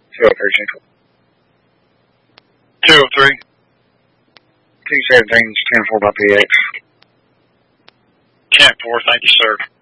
203 203. 217's 10-4 by PX. 10-4, thank you, sir.